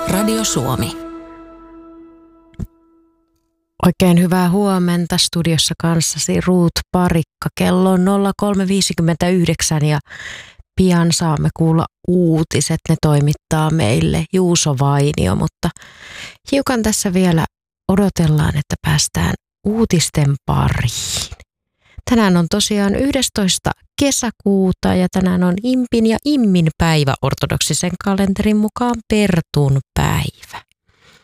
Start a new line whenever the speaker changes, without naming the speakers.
Radio Suomi.
Oikein hyvää huomenta studiossa kanssasi Ruut Parikka. Kello on 03.59 ja pian saamme kuulla uutiset. Ne toimittaa meille Juuso Vainio, mutta hiukan tässä vielä odotellaan, että päästään uutisten pariin. Tänään on tosiaan 11. kesäkuuta ja tänään on Impin ja Immin päivä ortodoksisen kalenterin mukaan Pertun päivä.